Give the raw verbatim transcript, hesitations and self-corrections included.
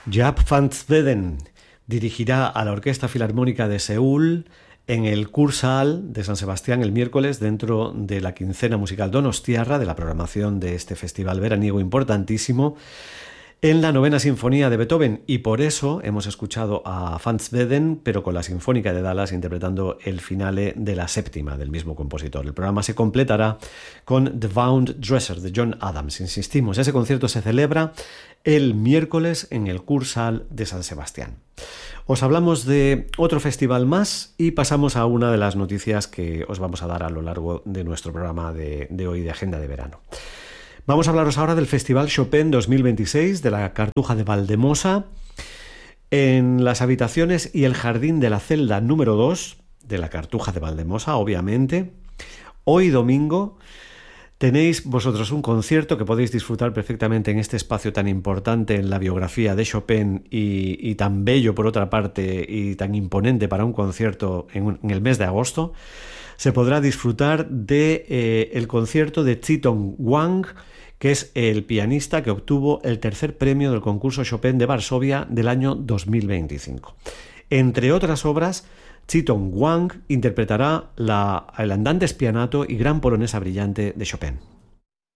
Jaap van Zweden dirigirá a la Orquesta Filarmónica de Seúl en el Kursaal de San Sebastián el miércoles dentro de la quincena musical donostiarra de la programación de este festival veraniego importantísimo en la novena sinfonía de Beethoven, y por eso hemos escuchado a Van Zweden pero con la Sinfónica de Dallas interpretando el finale de la séptima del mismo compositor. El programa se completará con The Wound Dresser de John Adams. Insistimos, ese concierto se celebra el miércoles en el Kursaal de San Sebastián. Os hablamos de otro festival más y pasamos a una de las noticias que os vamos a dar a lo largo de nuestro programa de, de hoy de Agenda de Verano. Vamos a hablaros ahora del Festival Chopin dos mil veintiséis de la Cartuja de Valdemosa en las habitaciones y el jardín de la celda número dos de la Cartuja de Valdemosa, obviamente. Hoy domingo tenéis vosotros un concierto que podéis disfrutar perfectamente en este espacio tan importante en la biografía de Chopin y, y tan bello por otra parte y tan imponente para un concierto en, un, en el mes de agosto. Se podrá disfrutar de eh, el concierto de Chi-Tong Wang, que es el pianista que obtuvo el tercer premio del concurso Chopin de Varsovia del año dos mil veinticinco. Entre otras obras, Chi-Tong Wang interpretará la, el Andante Spianato y Gran Polonesa Brillante de Chopin.